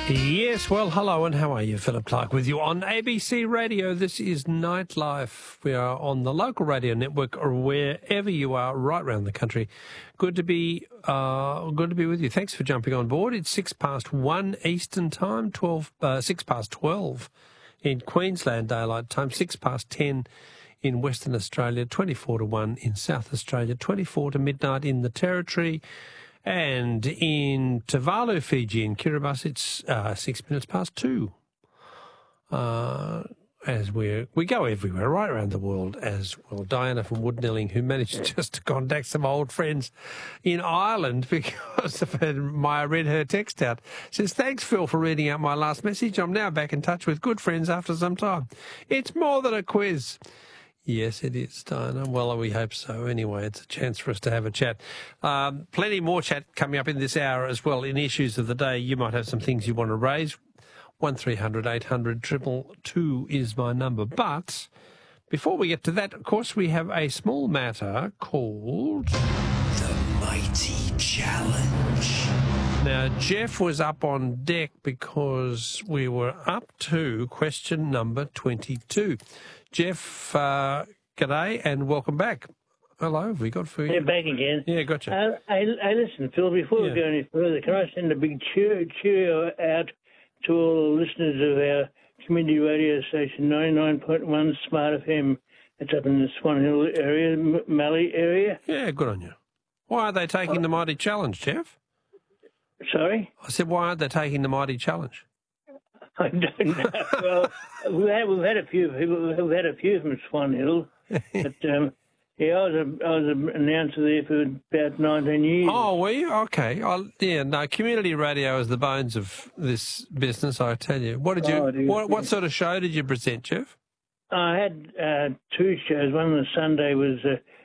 Yes, well, hello and how are you? Philip Clark with you on ABC Radio. This is Nightlife. We are on the local radio network or wherever you are right around the country. Good to be with you. Thanks for jumping on board. It's 1:06 Eastern Time, 12 in Queensland Daylight Time, 10 in Western Australia, 1 in South Australia, 24 to midnight in the Territory. And in Tuvalu, Fiji, in Kiribati, it's 2. As we go everywhere, right around the world as well. Diana from Woodnelling, who managed just to contact some old friends in Ireland because I read her text out, says, "Thanks, Phil, for reading out my last message. I'm now back in touch with good friends after some time. It's more than a quiz." Yes, it is, Diana. Well, we hope so. Anyway, it's a chance for us to have a chat. Plenty more chat coming up in this hour as well in Issues of the Day. You might have some things you want to raise. 1300 800 222 is my number. But before we get to that, of course, we have a small matter called The Mighty Challenge. Now, Jeff was up on deck because we were up to question number 22. Jeff, g'day and welcome back. Hello, have we got food? Yeah, back again. Yeah, gotcha. Listen, Phil, before we go any further, can I send a big cheerio out to all the listeners of our community radio station, 99.1 Smart FM. It's up in the Swan Hill area, Mallee area. Yeah, good on you. Why are they taking the Mighty Challenge, Jeff? Sorry? I said, why aren't they taking the Mighty Challenge? I don't know. Well, we've had a few from Swan Hill, but I was an announcer there for about 19 years. Oh, were you? Okay. Community radio is the bones of this business, I tell you. What sort of show did you present, Jeff? I had two shows. One on the Sunday was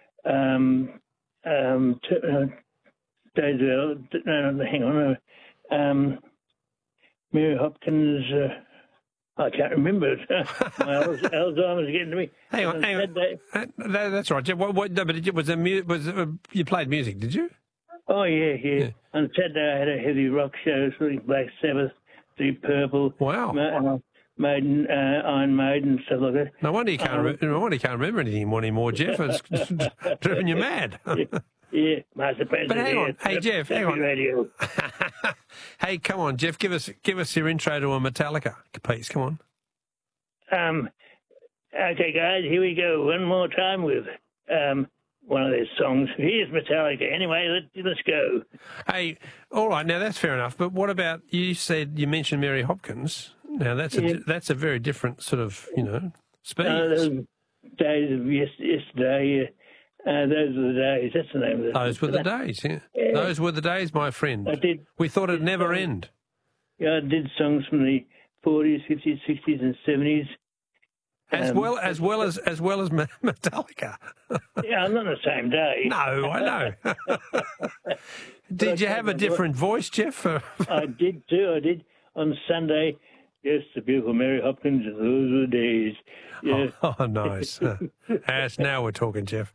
Mary Hopkins. I can't remember it. My Alzheimer's getting to me. Hang on. That's right. But you played music, did you? Oh yeah. On Saturday I had a heavy rock show, like Black Sabbath, Deep Purple. Wow. Maiden, Iron Maiden, stuff like that. No wonder you can't remember anything anymore, Jeff. It's driven you mad. Yeah, Master President. But hang on, hey Jeff, hang on. Radio. Hey, come on, Jeff, give us your intro to a Metallica, please. Come on. Okay, guys, here we go. One more time with one of their songs. Here's Metallica. Anyway, let's go. Hey, all right, now that's fair enough. But what about you mentioned Mary Hopkins? Now that's a very different sort of speed. Those days of yesterday. Those were the days. That's the name of it. Those were the days, yeah. Those were the days, my friend. I did. We thought it'd never end. Yeah, I did songs from the 40s, 50s, 60s, and 70s. As well as Metallica. Yeah, not on the same day. No, I know. Did you have a different voice, Jeff? I did too. I did on Sunday. Yes, the beautiful Mary Hopkins. Those were the days. Yeah. Oh, nice. As now we're talking, Jeff.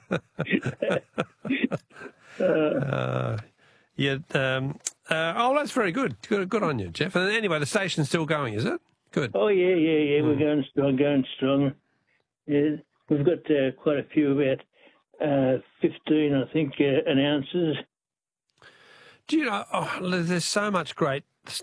That's very good. Good on you, Jeff. And anyway, the station's still going, is it? Good. Oh, yeah. We're going strong. Yeah, we've got quite a few, about 15, I think, announcers. Do you know, there's so much great